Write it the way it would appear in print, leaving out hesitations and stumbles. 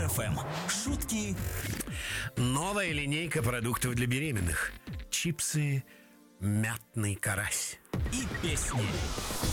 Юмор ФМ. Шутки. Новая линейка продуктов для беременных. Чипсы «Мятный карась». И песни.